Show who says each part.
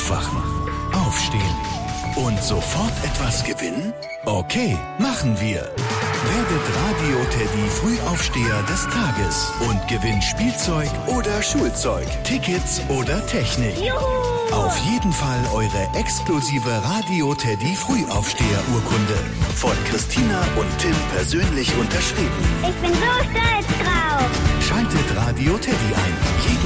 Speaker 1: Aufwachen, aufstehen und sofort etwas gewinnen? Okay, machen wir. Werdet Radio Teddy Frühaufsteher des Tages und gewinnt Spielzeug oder Schulzeug, Tickets oder Technik.
Speaker 2: Juhu!
Speaker 1: Auf jeden Fall eure exklusive Radio Teddy Frühaufsteher-Urkunde. Von Christina und Tim persönlich unterschrieben.
Speaker 2: Ich bin so stolz drauf.
Speaker 1: Schaltet Radio Teddy ein. Jeden